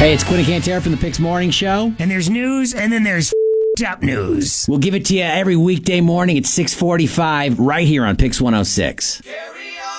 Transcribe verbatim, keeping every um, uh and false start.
Hey, it's Quinn and Cantera from the Pix Morning Show. And there's news, and then there's f***ed up news. We'll give it to you every weekday morning at six forty-five right here on Pix one oh six. Gary